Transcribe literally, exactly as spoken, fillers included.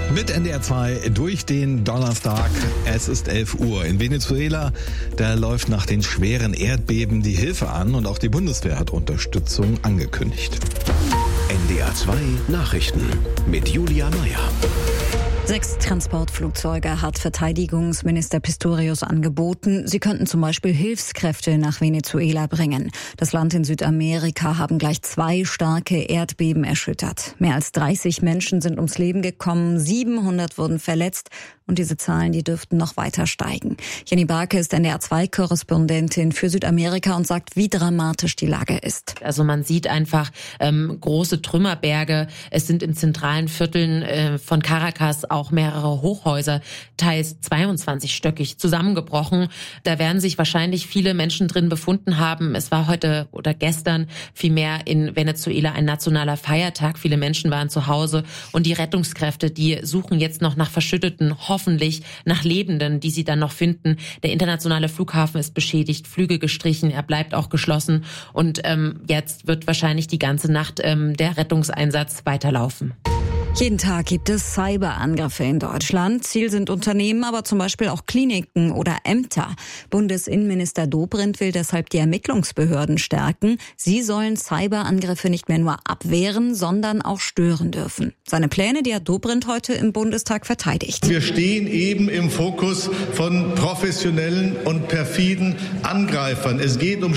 Mit N D R zwei durch den Donnerstag. Es ist elf Uhr. In Venezuela, da läuft nach den schweren Erdbeben die Hilfe an und auch die Bundeswehr hat Unterstützung angekündigt. N D R zwei Nachrichten mit Julia Meyer. Sechs Transportflugzeuge hat Verteidigungsminister Pistorius angeboten. Sie könnten zum Beispiel Hilfskräfte nach Venezuela bringen. Das Land in Südamerika haben gleich zwei starke Erdbeben erschüttert. Mehr als dreißig Menschen sind ums Leben gekommen, siebenhundert wurden verletzt. Und diese Zahlen, die dürften noch weiter steigen. Jenny Barke ist N D R zwei Korrespondentin für Südamerika und sagt, wie dramatisch die Lage ist. Also man sieht einfach ähm, große Trümmerberge. Es sind in zentralen Vierteln äh, von Caracas auch mehrere Hochhäuser, teils zweiundzwanzigstöckig, zusammengebrochen. Da werden sich wahrscheinlich viele Menschen drin befunden haben. Es war heute oder gestern vielmehr in Venezuela ein nationaler Feiertag. Viele Menschen waren zu Hause und die Rettungskräfte, die suchen jetzt noch nach verschütteten, hoffentlich nach Lebenden, die sie dann noch finden. Der internationale Flughafen ist beschädigt, Flüge gestrichen, er bleibt auch geschlossen und ähm, jetzt wird wahrscheinlich die ganze Nacht ähm, der Rettungseinsatz weiterlaufen. Jeden Tag gibt es Cyberangriffe in Deutschland. Ziel sind Unternehmen, aber zum Beispiel auch Kliniken oder Ämter. Bundesinnenminister Dobrindt will deshalb die Ermittlungsbehörden stärken. Sie sollen Cyberangriffe nicht mehr nur abwehren, sondern auch stören dürfen. Seine Pläne, die hat Dobrindt heute im Bundestag verteidigt. Wir stehen eben im Fokus von professionellen und perfiden Angreifern. Es geht um